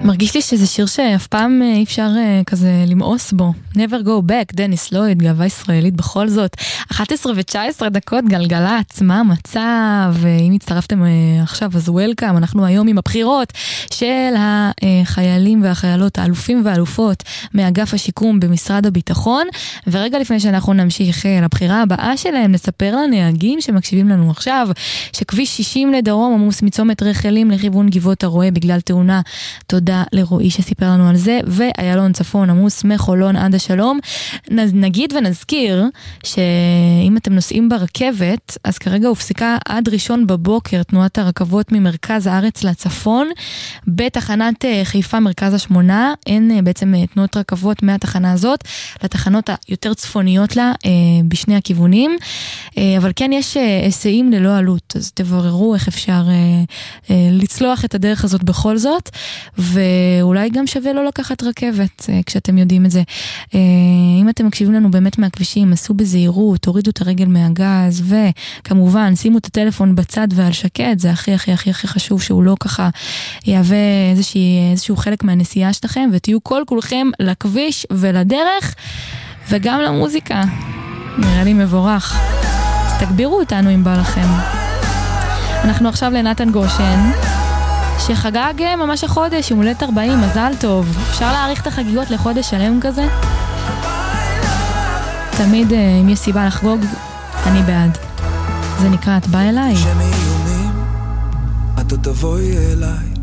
מרגיש לי שזה שיר שאף פעם אי אפשר כזה למאוס בו. Never go back, דניס לויד, גאווה ישראלית בכל זאת. 11:19 דקות, גלגלצ, מה המצב? אם הצטרפתם עכשיו, אז וולקאם. אנחנו היום עם הבחירות של החיילים והחיילות, האלופים והאלופות, מאגף השיקום במשרד הביטחון. ורגע לפני שאנחנו נמשיך לבחירה הבאה שלהם, נספר לנהגים שמקשיבים לנו עכשיו, שכביש 60 לדרום עמוס מצומת רחלים לכיוון גבעות הרועה בגלל תאונה. תודה לרועי שסיפר לנו על זה, ואיילון צפון עמוס מחולון עד השלום. נגיד ונזכיר שאם אתם נוסעים ברכבת, אז כרגע הופסקה עד ראשון בבוקר תנועת הרכבות ממרכז הארץ לצפון, בתחנת חיפה מרכז השמונה, אין בעצם תנועות רכבות מהתחנה הזאת, לתחנות היותר צפוניות לה בשני הכיוונים, אבל כן יש היסעים ללא עלות, אז תבררו איך אפשר לצלוח את הדרך הזאת בכל זאת, ואולי גם שווה לא לקחת רכבת כשאתם יודעים את זה. אם אתם מקשיבים לנו באמת מהכבישים, עשו בזהירות, תורידו את הרגל מהגז, וכמובן שימו את הטלפון בצד ועל שקט, זה הכי הכי הכי הכי חשוב שהוא לא ככה יהווה איזשהו חלק מהנסיעה שלכם, ותהיו כל כולכם לכביש ולדרך, וגם למוזיקה. נראה לי מבורך. אז תגבירו אותנו אם בא לכם. אנחנו עכשיו לנתן גושן, שחגג ממש החודש, יום הולדת 40, מזל טוב. אפשר להאריך את החגיגות לחודש שלם כזה? תמיד אם יש סיבה לחגוג, אני בעד. זה נקרא את בא אליי. שמי יומים, אתה תבואי אליי,